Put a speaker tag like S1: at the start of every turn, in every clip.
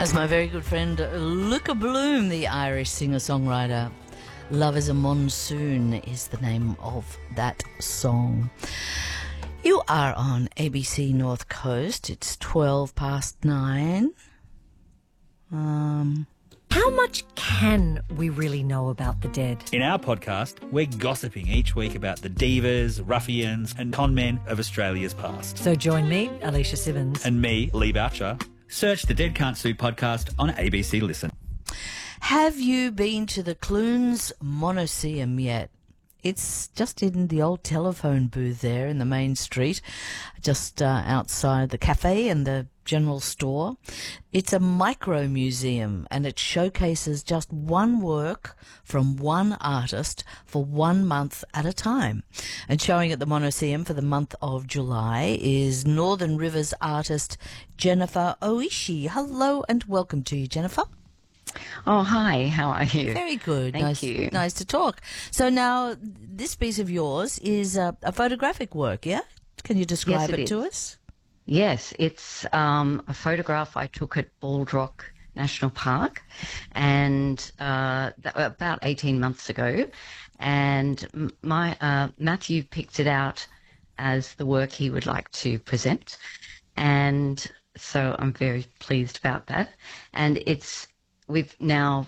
S1: As my very good friend Luca Bloom, the Irish singer-songwriter. Love is a Monsoon is the name of that song. You are on ABC North Coast. It's 9:12.
S2: How much can we really know about the dead?
S3: In our podcast, we're gossiping each week about the divas, ruffians and con men of Australia's past.
S2: So join me, Alicia Simmons.
S3: And me, Lee Boucher. Search the Dead Can't Sue podcast on ABC Listen.
S1: Have you been to the Clunes Monaceum yet? It's just in the old telephone booth there in the main street, just outside the cafe and the general store. It's a micro museum and it showcases just one work from one artist for 1 month at a time. And showing at the Monaceum for the month of July is Northern Rivers artist Jennifer Oishi. Hello and welcome to you, Jennifer.
S4: Oh, hi. How are you?
S1: Very good.
S4: Thank you.
S1: Nice to talk. So now, this piece of yours is a photographic work, yeah? Can you describe
S4: Yes, it
S1: it to
S4: is.
S1: us?
S4: Yes, it's a photograph I took at Baldock National Park and about 18 months ago. And my Matthew picked it out as the work he would like to present. And so I'm very pleased about that. And we've now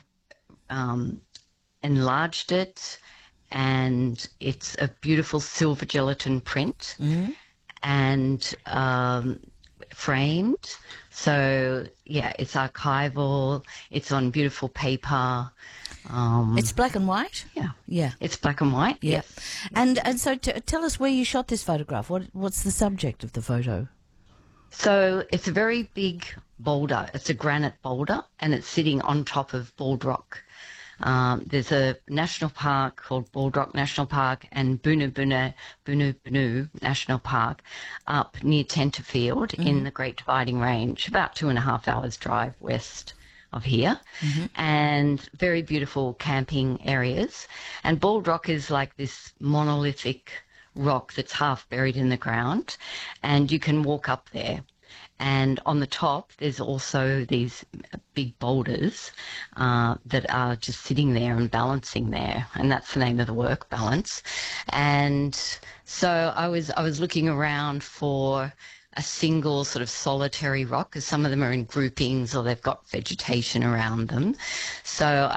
S4: enlarged it, and it's a beautiful silver gelatin print and framed. So, yeah, it's archival. It's on beautiful paper.
S1: It's black and white?
S4: Yeah.
S1: Yeah.
S4: It's black and white.
S1: Yeah.
S4: Yes.
S1: And so tell us where you shot this photograph. What's the subject of the photo?
S4: So it's a very big boulder. It's a granite boulder, and it's sitting on top of Baldock. There's a national park called Baldock National Park and Boonaboo National Park up near Tenterfield in the Great Dividing Range, about 2.5 hours drive west of here, and very beautiful camping areas. And Baldock is like this monolithic rock that's half buried in the ground, and you can walk up there. And on the top, there's also these big boulders that are just sitting there and balancing there, and that's the name of the work, Balance. And so I was looking around for a single sort of solitary rock, because some of them are in groupings or they've got vegetation around them. So